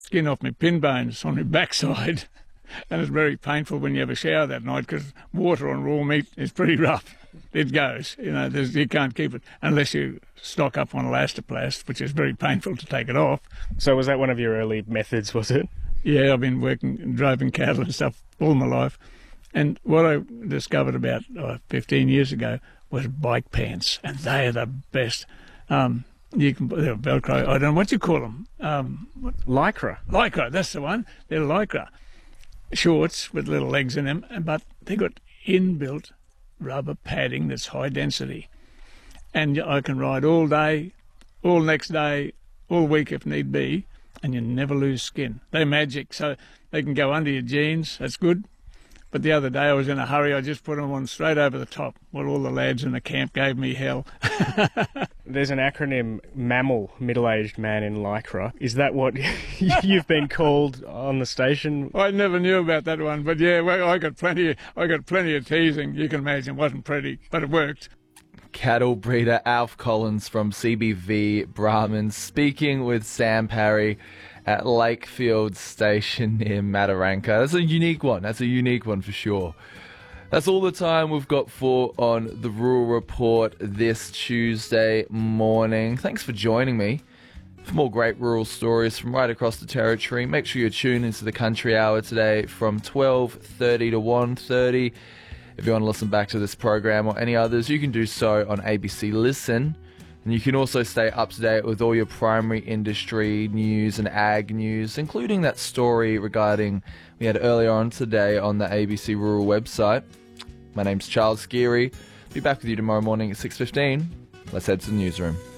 skin off my pin bones on my backside. And it's very painful when you have a shower that night because water on raw meat is pretty rough. It goes, you can't keep it unless you stock up on Elastoplast, which is very painful to take it off. So was that one of your early methods, was it? Yeah, I've been driving cattle and stuff all my life. And what I discovered about 15 years ago was bike pants, and they are the best. They're Velcro. I don't know what you call them. Lycra. Lycra, that's the one. They're Lycra shorts with little legs in them, but they got inbuilt rubber padding that's high density. And I can ride all day, all next day, all week if need be, and you never lose skin. They're magic, so they can go under your jeans. That's good. But the other day I was in a hurry. I just put them on straight over the top. Well, all the lads in the camp gave me hell. There's an acronym, MAMIL, middle-aged man in Lycra. Is that what you've been called on the station? I never knew about that one, but yeah, well, I got plenty of teasing. You can imagine, it wasn't pretty, but it worked. Cattle breeder Alf Collins from CBV Brahman speaking with Sam Parry at Lakefield Station near Mataranka. That's a unique one. That's a unique one for sure. That's all the time we've got for on the Rural Report this Tuesday morning. Thanks for joining me. For more great rural stories from right across the territory, make sure you're tuned into the Country Hour today from 12:30 to 1:30. If you want to listen back to this program or any others, you can do so on ABC Listen. And you can also stay up to date with all your primary industry news and ag news, including that story regarding we had earlier on today on the ABC Rural website. My name's Charles Geary. Be back with you tomorrow morning at 6:15. Let's head to the newsroom.